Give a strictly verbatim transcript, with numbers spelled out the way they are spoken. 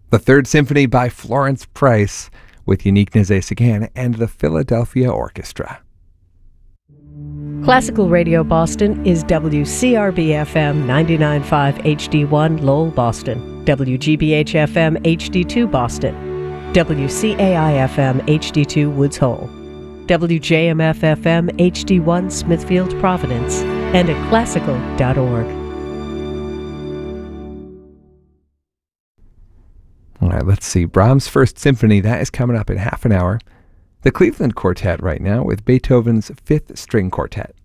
The Third Symphony by Florence Price with Yannick Nézet-Séguin and the Philadelphia Orchestra. Classical Radio Boston is W C R B F M ninety-nine point five H D one Lowell, Boston, W G B H F M H D two Boston, W C A I F M H D two Woods Hole, W J M F F M H D one Smithfield, Providence, and at classical dot org. All right, let's see. Brahms' First Symphony, that is coming up in half an hour. The Cleveland Quartet right now with Beethoven's Fifth String Quartet.